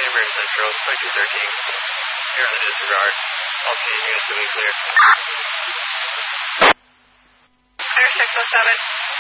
Cambridge Central, 2213. Here on the disregard. All station units to be clear. Clear 607.